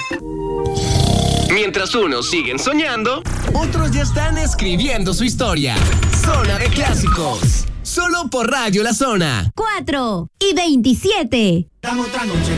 Mientras unos siguen soñando, otros ya están escribiendo su historia. Zona de Clásicos. Solo por Radio La Zona. 4:27. Dame otra noche